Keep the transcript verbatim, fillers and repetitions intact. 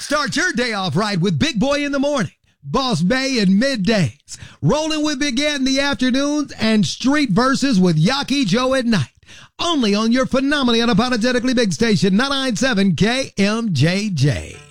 Start your day off right with Big Boy in the morning, Boss Bay in middays, Rolling with Big Ed in the afternoons, and Street Verses with Yaki Joe at night. Only on your phenomenally unapologetically big station, ninety-nine point seven K M J J.